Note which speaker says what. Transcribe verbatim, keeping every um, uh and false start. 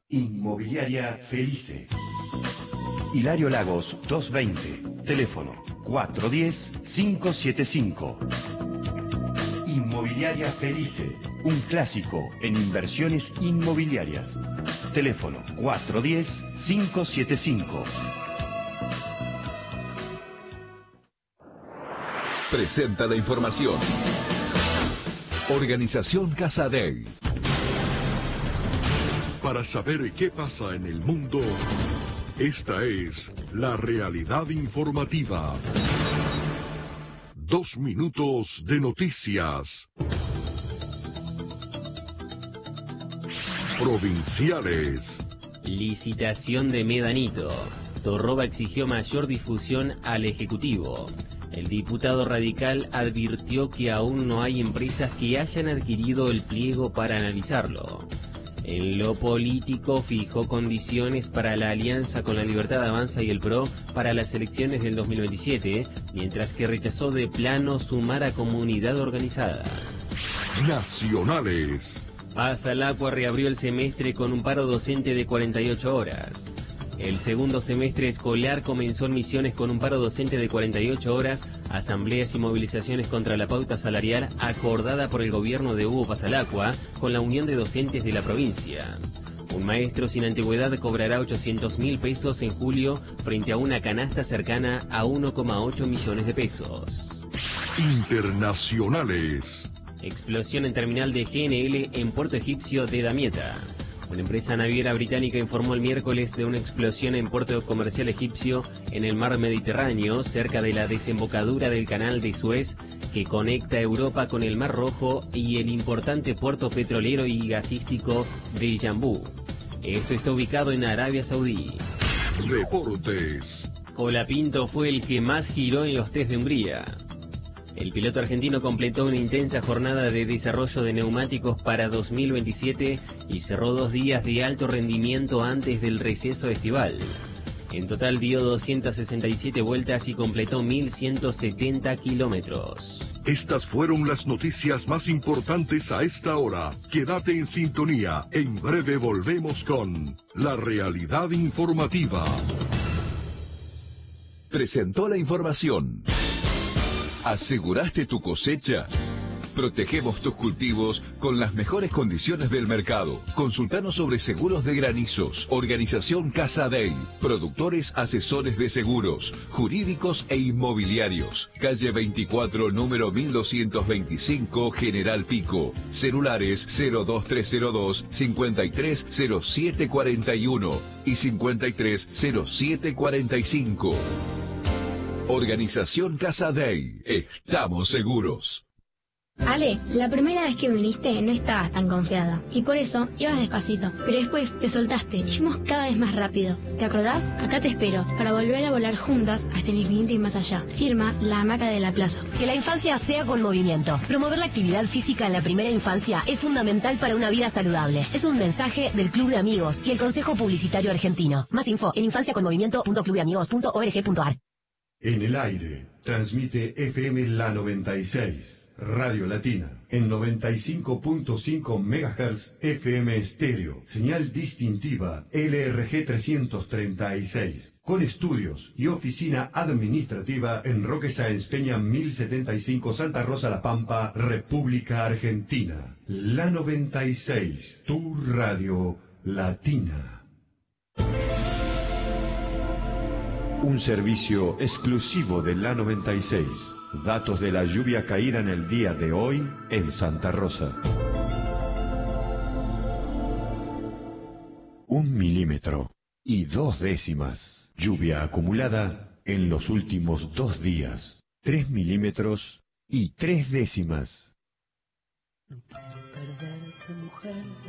Speaker 1: Inmobiliaria Felice. Hilario Lagos doscientos veinte. Teléfono cuatro uno cero, cinco siete cinco. Inmobiliaria Felice. Un clásico en inversiones inmobiliarias. Teléfono cuatro uno cero, cinco siete cinco.
Speaker 2: Presenta la información. Organización Casadei.
Speaker 3: Para saber qué pasa en el mundo, esta es la realidad informativa. Dos minutos de noticias. Provinciales.
Speaker 4: Licitación de Medanito. Torroba exigió mayor difusión al Ejecutivo. El diputado radical advirtió que aún no hay empresas que hayan adquirido el pliego para analizarlo. En lo político fijó condiciones para la alianza con la Libertad Avanza y el P R O para las elecciones del dos mil veintisiete, mientras que rechazó de plano sumar a comunidad organizada.
Speaker 3: Nacionales.
Speaker 4: Pasalacua reabrió el semestre con un paro docente de cuarenta y ocho horas. El segundo semestre escolar comenzó en Misiones con un paro docente de cuarenta y ocho horas, asambleas y movilizaciones contra la pauta salarial acordada por el gobierno de Hugo Pasalacua con la Unión de Docentes de la provincia. Un maestro sin antigüedad cobrará ochocientos mil pesos en julio frente a una canasta cercana a uno coma ocho millones de pesos.
Speaker 3: Internacionales.
Speaker 4: Explosión en terminal de G N L en Puerto Egipcio de Damieta. Una empresa naviera británica informó el miércoles de una explosión en puerto comercial egipcio en el mar Mediterráneo, cerca de la desembocadura del canal de Suez, que conecta Europa con el Mar Rojo y el importante puerto petrolero y gasístico de Yambú. Esto está ubicado en Arabia Saudí.
Speaker 3: Deportes.
Speaker 4: Colapinto fue el que más giró en los test de Hungría. El piloto argentino completó una intensa jornada de desarrollo de neumáticos para dos mil veintisiete y cerró dos días de alto rendimiento antes del receso estival. En total dio doscientas sesenta y siete vueltas y completó mil ciento setenta kilómetros.
Speaker 3: Estas fueron las noticias más importantes a esta hora. Quédate en sintonía. En breve volvemos con la realidad informativa.
Speaker 2: Presentó la información. ¿Aseguraste tu cosecha? Protegemos tus cultivos con las mejores condiciones del mercado. Consultanos sobre seguros de granizos. Organización Casadei. Productores asesores de seguros, jurídicos e inmobiliarios. Calle veinticuatro, número mil doscientos veinticinco, General Pico. Celulares cero dos tres cero dos, cincuenta y tres cero siete cuarenta y uno y cincuenta y tres cero siete cuarenta y cinco. Organización Casadei. Estamos seguros.
Speaker 5: Ale, la primera vez que viniste no estabas tan confiada y por eso ibas despacito, pero después te soltaste y fuimos cada vez más rápido. ¿Te acordás? Acá te espero para volver a volar juntas hasta el infinito y más allá. Firma La Hamaca de la Plaza.
Speaker 6: Que la infancia sea con movimiento. Promover la actividad física en la primera infancia es fundamental para una vida saludable. Es un mensaje del Club de Amigos y el Consejo Publicitario Argentino. Más info en infancia con movimiento punto club de amigos punto org punto ar.
Speaker 1: En el aire, transmite F M La noventa y seis, Radio Latina, en noventa y cinco punto cinco megahertz F M estéreo, señal distintiva L R G trescientos treinta y seis, con estudios y oficina administrativa en Roque Sáenz Peña mil setenta y cinco, Santa Rosa La Pampa, República Argentina. La noventa y seis, tu radio latina. Un servicio exclusivo de La noventa y seis. Datos de la lluvia caída en el día de hoy en Santa Rosa. Un milímetro y dos décimas. Lluvia acumulada en los últimos dos días. Tres milímetros y tres décimas.
Speaker 7: No quiero perderte, mujer.